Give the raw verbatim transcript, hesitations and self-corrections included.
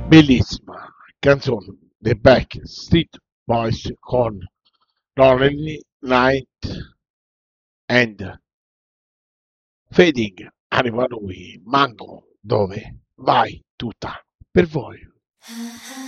Bellissima canzone dei Backstreet Boys con Lonely Night and Fading. Arriva lui, Mango, dove vai tutta per voi.